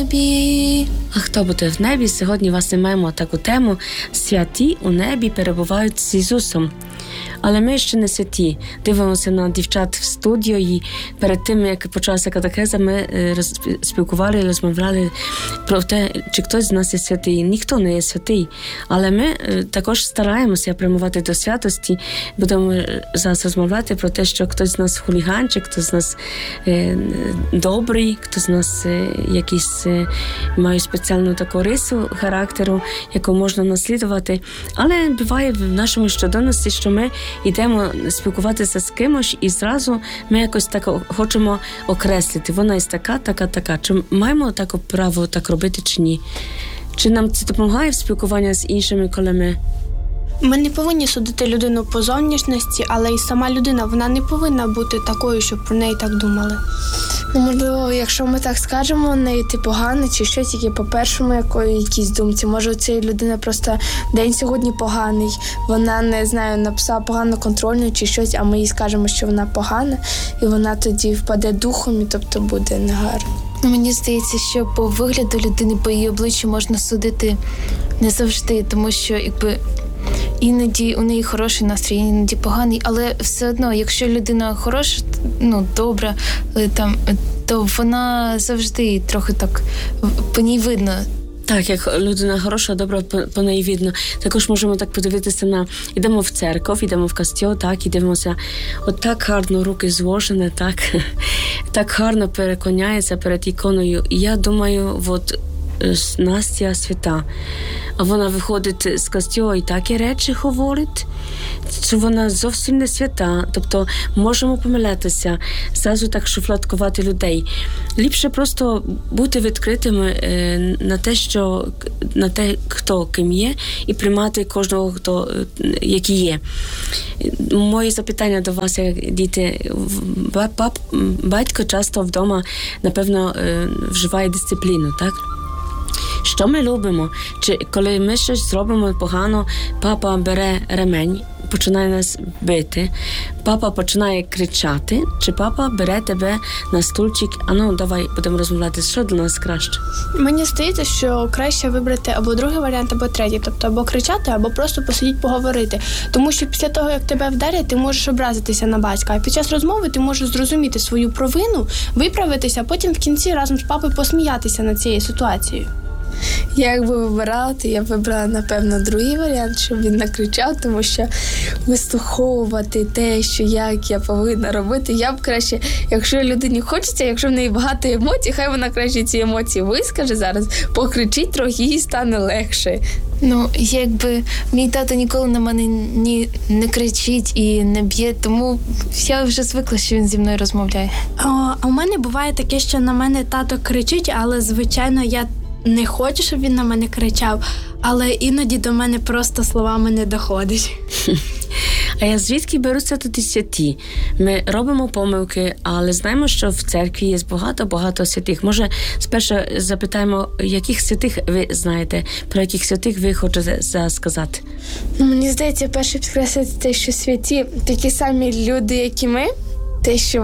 небі. А хто буде в небі? Сьогодні власне маємо таку тему «Святі у небі перебувають з Ісусом». Але ми ще не святі. Дивимося на дівчат в студію, і перед тим, як почалася катехеза, ми спілкували і розмовляли про те, чи хтось з нас є святий. Ніхто не є святий. Але ми також стараємося прямувати до святості. Будемо зараз розмовляти про те, що хтось з нас хуліганчик, хтось з нас добрий, хтось з нас якийсь має спеціальну таку рису характеру, яку можна наслідувати. Але буває в нашому щоденності, що ми йдемо спілкуватися з кимось, і зразу ми якось так хочемо окреслити. Вона є така. Чи маємо таке право так робити, чи ні? Чи нам це допомагає в спілкуванні з іншими колегами? Ми не повинні судити людину по зовнішності, але і сама людина, вона не повинна бути такою, щоб про неї так думали. Ну, можливо, якщо ми так скажемо, неї ти поганий чи щось, тільки по першому якійсь думці. Може, у цієї людини просто день сьогодні поганий, вона, не знаю, написала погано контрольну чи щось, а ми їй скажемо, що вона погана, і вона тоді впаде духом, і тобто буде негарно. Мені здається, що по вигляду людини, по її обличчю можна судити не завжди, тому що, іноді у неї хороший настрій, іноді поганий, але все одно, якщо людина хороша, добра, то вона завжди трохи так по ній видно. Так, як людина хороша, добра, по неї видно. Також можемо так подивитися йдемо в церков, йдемо в костьол, так, і дивимося, от так гарно руки зложені, так гарно переклоняється перед іконою. І я думаю, Настя свята. А вона виходить з костьола і такі речі говорить, що вона зовсім не свята. Тобто можемо помилятися, зразу так шуфладкувати людей. Ліпше просто бути відкритими на те, хто ким є, і приймати кожного, хто який є. Моє запитання до вас, як діти, батько часто вдома, напевно, вживає дисципліну, так? Що ми любимо? Чи коли ми щось зробимо погано, папа бере ремень, починає нас бити, папа починає кричати, чи папа бере тебе на стульчик, давай будемо розмовляти, що для нас краще? Мені здається, що краще вибрати або другий варіант, або третій, тобто або кричати, або просто посидіти, поговорити. Тому що після того, як тебе вдарять, ти можеш образитися на батька, а під час розмови ти можеш зрозуміти свою провину, виправитися, а потім в кінці разом з папою посміятися над цією ситуацією. Я якби вибирала, то я вибрала, напевно, другий варіант, щоб він накричав, тому що вислуховувати те, що як я повинна робити, я б краще, якщо людині хочеться, якщо в неї багато емоцій, хай вона краще ці емоції вискаже зараз, покричить трохи, їй стане легше. Мій тато ніколи на мене не кричить і не б'є, тому я вже звикла, що він зі мною розмовляє. А у мене буває таке, що на мене тато кричить, але, звичайно, я не хочу, щоб він на мене кричав, але іноді до мене просто словами не доходить. А я звідки беруться тоді святі? Ми робимо помилки, але знаємо, що в церкві є багато святих. Може, спершу запитаємо, яких святих ви знаєте, про яких святих ви хочете сказати? Мені здається, перше підкреслити те, що святі такі самі люди, як і ми. Те, що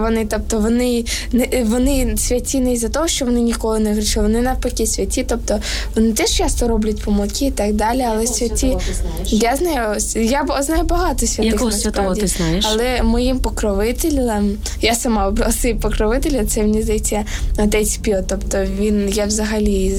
вони святі не із-за того, що вони ніколи не грішили, вони навпаки святі, тобто вони теж часто роблять помилки і так далі, але святі... Я знаю багато святих, якого святого ти знаєш? Але моїм покровителем, я сама обрала свій покровителя, це, мені здається, отець Піо, тобто я взагалі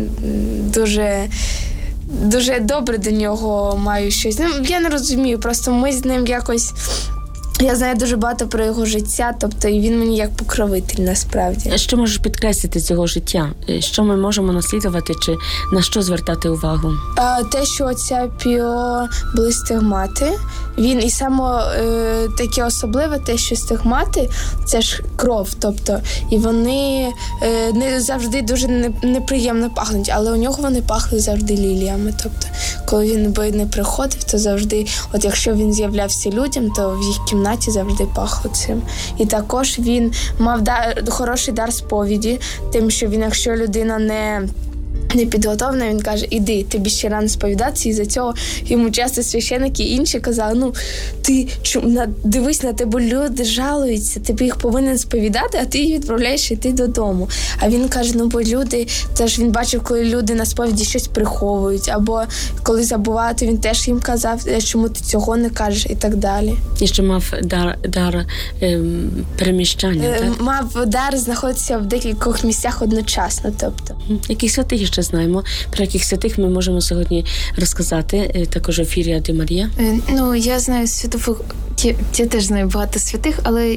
дуже добре до нього маю щось. Я не розумію, просто ми з ним якось... Я знаю дуже багато про його життя, тобто і він мені як покровитель, насправді. Що можеш підкреслити цього життя? Що ми можемо наслідувати, чи на що звертати увагу? Те, що отця Піо були стигмати, він і саме таке особливе, те, що стигмати, це ж кров, тобто, і вони не завжди дуже неприємно пахнуть, але у нього вони пахли завжди ліліями, тобто, коли він би не приходив, то завжди, от якщо він з'являвся людям, то в їх кімнаті завжди пахло цим. І також він мав хороший дар сповіді, тим, що він, якщо людина не підготовлена, він каже, іди, тобі ще рано сповідатися, і за цього йому часто священники інші казали, ти дивись, на тебе люди жалуються, ти їх повинен сповідати, а ти їх відправляєш йти додому. А він каже, бо люди, теж він бачив, коли люди на сповіді щось приховують, або коли забувають, то він теж їм казав, чому ти цього не кажеш, і так далі. І ще мав дар переміщання, так? Мав дар знаходитися в декількох місцях одночасно, тобто. Яких святих ще знаємо? Про яких святих ми можемо сьогодні розказати? Також в ефірі Ади Марія. Я знаю святого, я теж знаю багато святих, але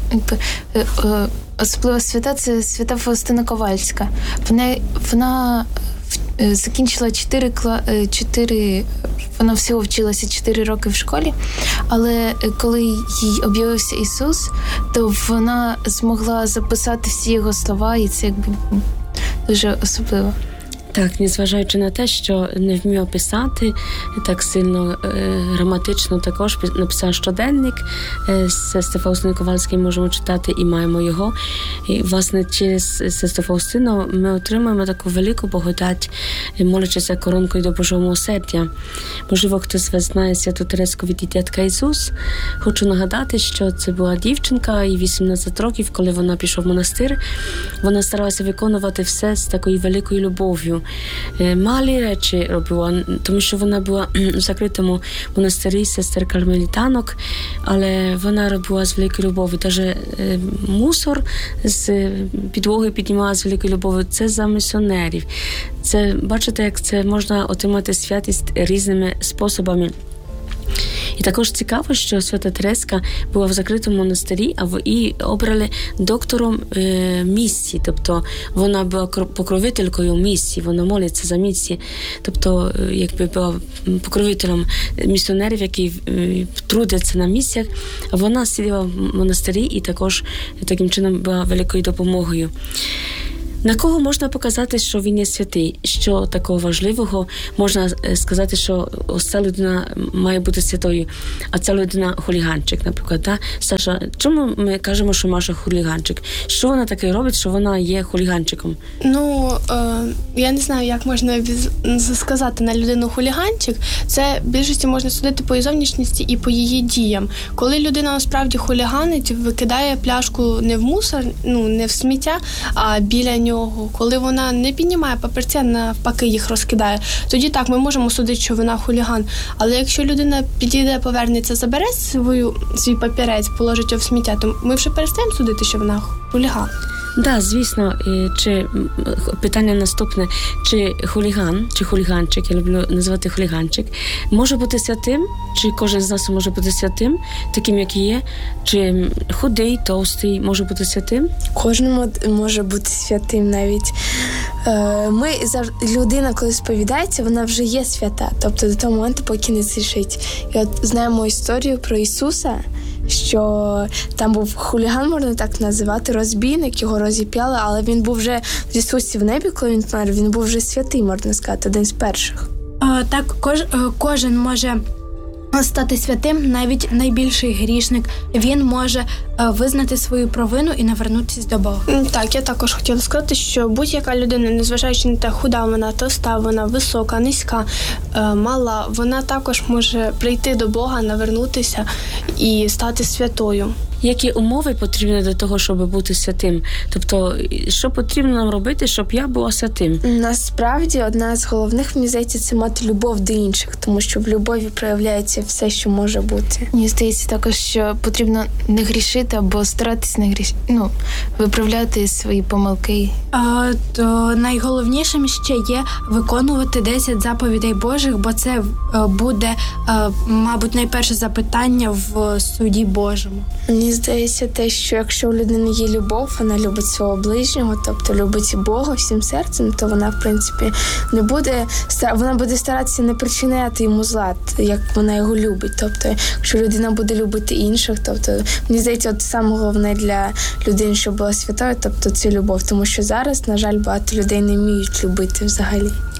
особлива свята – це свята Фаустина Ковальська. Вона закінчила 4, вона всього вчилася 4 роки в школі, але коли їй об'явився Ісус, то вона змогла записати всі його слова, і це дуже особливо. Так, незважаючи на те, що не вмів писати так сильно граматично, також написав щоденник з сестрою Фаустиною Ковальською, можемо читати і маємо його. І, власне, через сестру Фаустину ми отримуємо таку велику благодать, молячися коронкою до Божого милосердя. Можливо, хтось з вас знає святу Тереску від дитятка Ісус. Хочу нагадати, що це була дівчинка, їй 18 років, коли вона пішла в монастир. Вона старалася виконувати все з такою великою любов'ю. Малі речі робила, тому що вона була в закритому монастирі сестер кармелітанок, але вона робила з великою любов'ю. Навіть мусор з підлоги піднімала з великою любов'ю. Це за місіонерів. Це, бачите, як це можна отримати святість різними способами. І також цікаво, що свята Тереска була в закритому монастирі, а її обрали доктором місії. Тобто вона була покровителькою місії, вона молиться за місії. Тобто, якби була покровителем місіонерів, які трудяться на місіях, а вона сиділа в монастирі і також таким чином була великою допомогою. На кого можна показати, що він є святий? Що такого важливого можна сказати, що ось ця людина має бути святою, а ця людина хуліганчик, наприклад. Да? Саша, чому ми кажемо, що Маша хуліганчик? Що вона таке робить, що вона є хуліганчиком? Я не знаю, як можна сказати на людину хуліганчик. Це більшості можна судити по її зовнішності і по її діям. Коли людина насправді хуліганить, викидає пляшку не в мусор, не в сміття, а біля нього. Коли вона не піднімає папірця, навпаки їх розкидає, тоді так, ми можемо судити, що вона хуліган. Але якщо людина підійде, повернеться, забере свій папірець, положить його в сміття, то ми вже перестаємо судити, що вона хуліган. Да, звісно, чи питання наступне, чи хуліган, чи хуліганчик, я люблю називати хуліганчик, може бути святим, чи кожен з нас може бути святим, таким, як і є, чи худий, товстий може бути святим? Кожен може бути святим навіть. Людина, коли сповідається, вона вже є свята, тобто до того моменту, поки не зрішить. І от знаємо історію про Ісуса, що там був хуліган, можна так називати, розбійник, його розіп'яли, але він був вже в Ісусі в небі, коли він помер, він був вже святий, можна сказати, один з перших. Так, кожен може стати святим, навіть найбільший грішник. Він може визнати свою провину і навернутися до Бога. Так, я також хотіла сказати, що будь-яка людина, незважаючи на те, худа вона, товста вона, висока, низька, мала, вона також може прийти до Бога, навернутися і стати святою. Які умови потрібні для того, щоб бути святим? Тобто, що потрібно нам робити, щоб я була святим? Насправді, одна з головних, мені здається, це мати любов до інших, тому що в любові проявляється все, що може бути. Мені здається також, що потрібно не грішити або старатись не грішити, виправляти свої помилки. То найголовнішим ще є виконувати 10 заповідей Божих, бо це буде, мабуть, найперше запитання в суді Божому. Мені здається те, що якщо у людини є любов, вона любить свого ближнього, тобто любить Бога всім серцем, то вона, в принципі, вона буде старатися не причиняти йому зла, як вона його любить. Тобто, якщо людина буде любити інших, тобто, мені здається, от саме головне для людини, щоб була святою, тобто це любов, тому що зараз, на жаль, багато людей не вміють любити взагалі.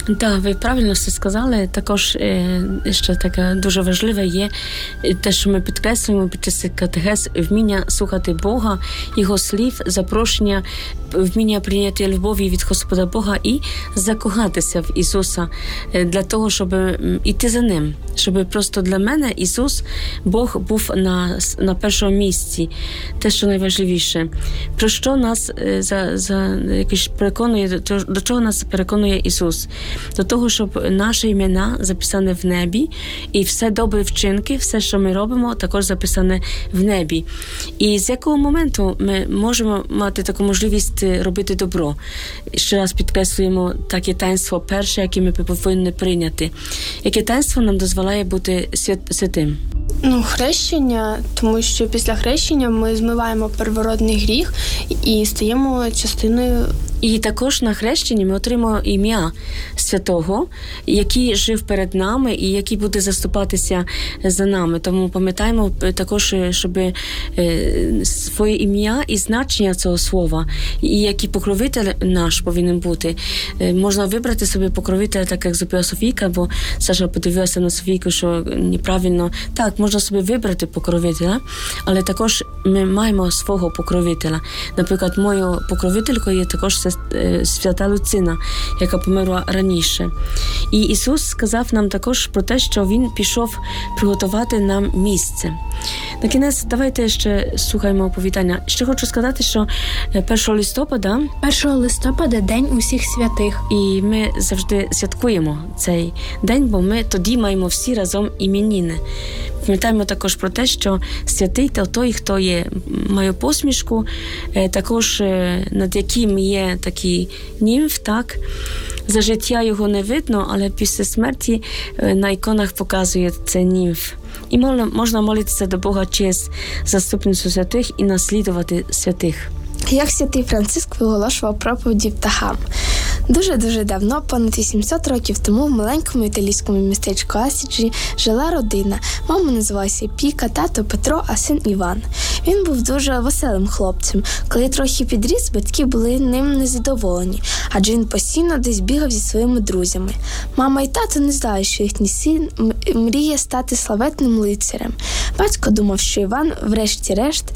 Так, ви правильно все сказали. Також ще таке дуже важливе є те, що ми підкреслюємо під час катехез, вміння слухати Бога, Його слів, запрошення, вміння прийняти любові від Господа Бога і закохатися в Ісуса для того, щоб іти за Ним. Щоб просто для мене Ісус, Бог був на першому місці. Те, що найважливіше. Про що нас якось переконує, до чого нас переконує Ісус? До того, щоб наші імена записане в небі, і все добрі вчинки, все, що ми робимо, також записане в небі. І з якого моменту ми можемо мати таку можливість робити добро? Ще раз підкреслюємо таке таїнство перше, яке ми повинні прийняти. Яке таїнство нам дозволяє бути святим? Хрещення, тому що після хрещення ми змиваємо первородний гріх і стаємо частиною. І також на хрещенні ми отримаємо ім'я святого, який жив перед нами і який буде заступатися за нами. Тому пам'ятаємо також, щоб своє ім'я і значення цього слова, і який покровитель наш повинен бути. Можна вибрати собі покровителя, так як зробила Софійка, бо Саша подивилася на Софійку, що неправильно. Так, можна собі вибрати покровителя, але також ми маємо свого покровителя. Наприклад, моєю покровителькою є також свята Люцина, яка померла раніше. І Ісус сказав нам також про те, що Він пішов приготувати нам місце. На кінець, давайте ще слухаємо оповідання. Ще хочу сказати, що 1 листопада... 1 листопада – День усіх святих. І ми завжди святкуємо цей день, бо ми тоді маємо всі разом іменини. Пам'ятаємо також про те, що святий – це той, хто має посмішку, також над яким є такий німф, так? За життя його не видно, але після смерті на іконах показує це німф. І можна молитися до Бога через заступницю святих і наслідувати святих. Як святий Франциск виголошував проповіді птахам. Дуже-дуже давно, понад 800 років тому, в маленькому італійському містечку Асіджі жила родина. Мама називалася Піка, тато Петро, а син Іван. Він був дуже веселим хлопцем. Коли трохи підріс, батьки були ним незадоволені, адже він постійно десь бігав зі своїми друзями. Мама і тато не знали, що їхній син мріє стати славетним лицарем. Батько думав, що Іван, врешті-решт,